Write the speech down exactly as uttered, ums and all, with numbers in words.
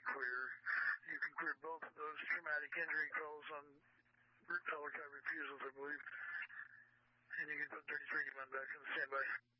clear. You can clear both of those traumatic injury calls on Helicopter refusals, I believe. And you can put thirty-three eighty-one back on standby.